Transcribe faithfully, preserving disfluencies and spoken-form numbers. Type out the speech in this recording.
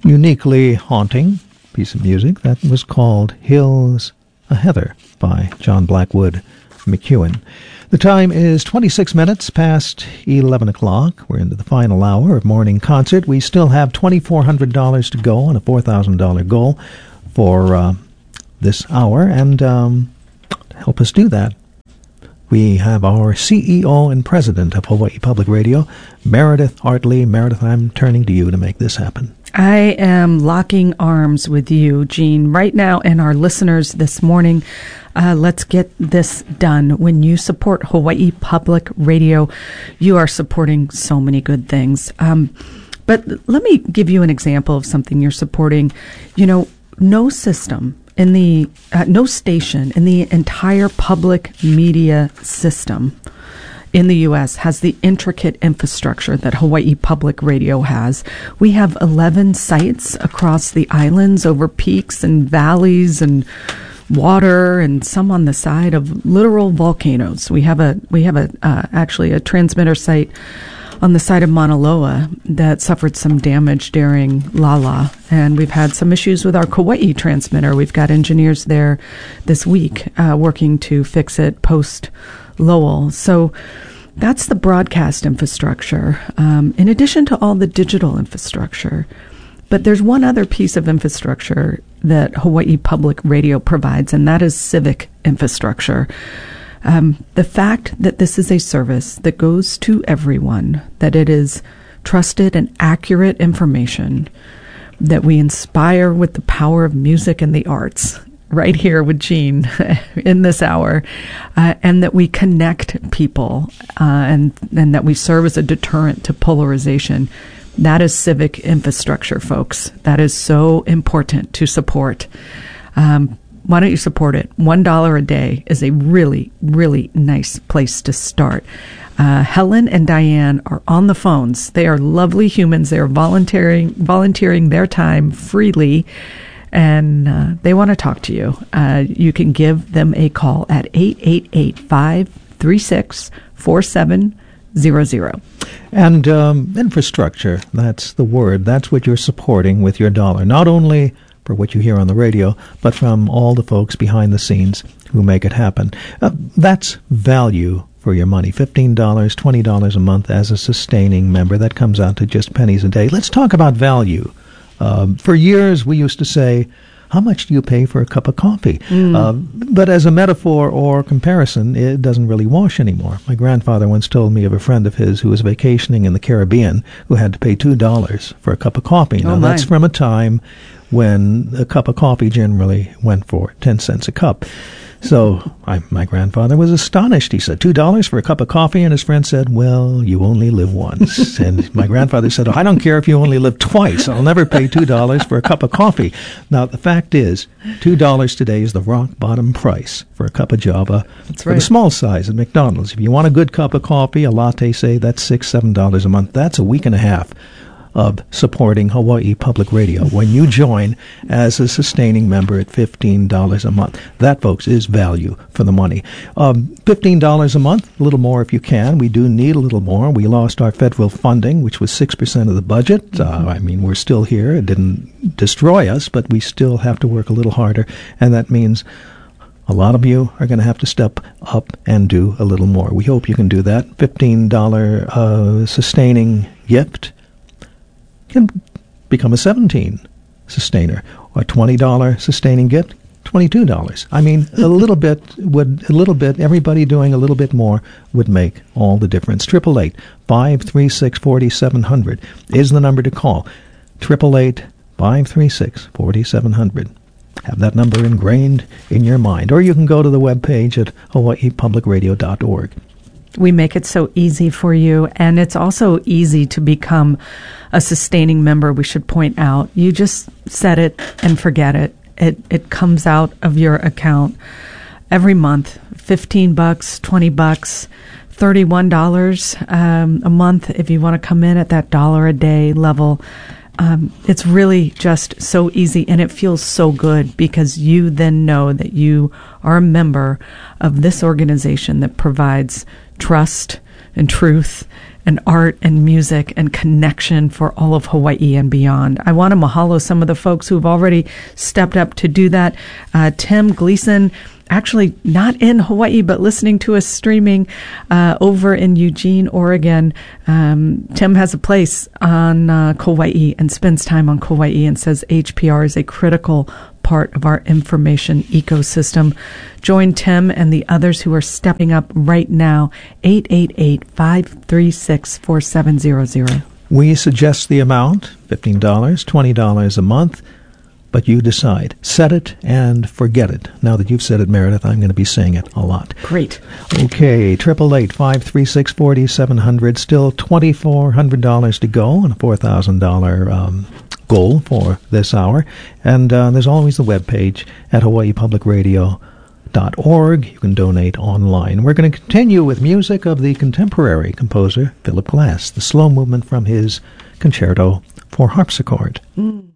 uniquely haunting piece of music that was called Hills a Heather by John Blackwood McEwen. The time is twenty-six minutes past eleven o'clock. We're into the final hour of morning concert. We still have two thousand four hundred dollars to go on a four thousand dollars goal for uh, this hour, and um, to help us do that, we have our C E O and President of Hawaii Public Radio, Meredith Hartley. Meredith, I'm turning to you to make this happen. I am locking arms with you, Gene, right now, and our listeners this morning. Uh, let's get this done. When you support Hawaii Public Radio, you are supporting so many good things. Um, but let me give you an example of something you're supporting. You know, no system in the, uh, no station in the entire public media system in the U S has the intricate infrastructure that Hawaii Public Radio has. We have eleven sites across the islands over peaks and valleys and water, and some on the side of literal volcanoes. We have a we have a uh, actually a transmitter site on the side of Mauna Loa that suffered some damage during Lala, and we've had some issues with our Kauai transmitter. We've got engineers there this week uh, working to fix it post Lowell. So that's the broadcast infrastructure, um, in addition to all the digital infrastructure. But there's one other piece of infrastructure that Hawaii Public Radio provides, and that is civic infrastructure. Um, the fact that this is a service that goes to everyone, that it is trusted and accurate information, that we inspire with the power of music and the arts, right here with Gene in this hour, uh, and that we connect people, uh, and, and that we serve as a deterrent to polarization. That is civic infrastructure, folks. That is so important to support. Um, why don't you support it? One dollar a day is a really, really nice place to start. Uh, Helen and Diane are on the phones. They are lovely humans. They are volunteering, volunteering their time freely, and uh, they want to talk to you. Uh, you can give them a call at eight eight eight, five three six, four seven zero zero. And um, infrastructure, that's the word. That's what you're supporting with your dollar. Not only for what you hear on the radio, but from all the folks behind the scenes who make it happen. Uh, that's value for your money. fifteen dollars, twenty dollars a month as a sustaining member. That comes out to just pennies a day. Let's talk about value. Uh, for years, we used to say, how much do you pay for a cup of coffee? Mm. Uh, but as a metaphor or comparison, it doesn't really wash anymore. My grandfather once told me of a friend of his who was vacationing in the Caribbean who had to pay two dollars for a cup of coffee. Now, oh that's from a time when a cup of coffee generally went for ten cents a cup. So I, my grandfather was astonished. He said, two dollars for a cup of coffee? And his friend said, well, you only live once. And my grandfather said, oh, I don't care if you only live twice. I'll never pay two dollars for a cup of coffee. Now, the fact is, two dollars today is the rock-bottom price for a cup of Java. That's for right. the small size at McDonald's. If you want a good cup of coffee, a latte, say, that's six dollars, seven dollars a month. That's a week and a half of supporting Hawaii Public Radio when you join as a sustaining member at fifteen dollars a month. That, folks, is value for the money. Um, fifteen dollars a month, a little more if you can. We do need a little more. We lost our federal funding, which was six percent of the budget. Mm-hmm. Uh, I mean, we're still here. It didn't destroy us, but we still have to work a little harder, and that means a lot of you are going to have to step up and do a little more. We hope you can do that. fifteen dollars uh, sustaining gift can become a seventeen sustainer, or a twenty dollars sustaining gift, twenty-two dollars. I mean, a little bit would, a little bit, everybody doing a little bit more would make all the difference. eight eight eight, five three six, four seven zero zero is the number to call. eight eight eight, five three six, four seven zero zero. Have that number ingrained in your mind. Or you can go to the webpage at hawaii public radio dot org. We make it so easy for you, and it's also easy to become a sustaining member, we should point out. You just set it and forget it. It it comes out of your account every month, fifteen bucks, twenty bucks, thirty-one dollars um, a month if you want to come in at that dollar a day level. Um, it's really just so easy, and it feels so good because you then know that you are a member of this organization that provides trust, and truth and art and music and connection for all of Hawaii and beyond. I want to mahalo some of the folks who've already stepped up to do that. Uh, Tim Gleason, actually not in Hawaii, but listening to us streaming uh, over in Eugene, Oregon. Um, Tim has a place on uh, Kauai and spends time on Kauai and says H P R is a critical part of our information ecosystem. Join Tim and the others who are stepping up right now. eight eight eight, five three six, four seven zero zero. We suggest the amount, fifteen dollars, twenty dollars a month, but you decide. Set it and forget it. Now that you've said it, Meredith, I'm going to be saying it a lot. Great. Okay, eight eight eight, five three six, four seven zero zero. Still two thousand four hundred dollars to go and a four thousand dollars um, goal for this hour. And uh, there's always the webpage at hawaii public radio dot org. You can donate online. We're going to continue with music of the contemporary composer Philip Glass, the slow movement from his Concerto for Harpsichord. Mm.